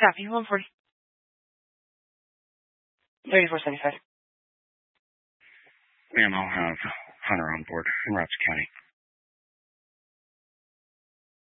Copy, 140. 3475. And I'll have Hunter on board in Rapps County.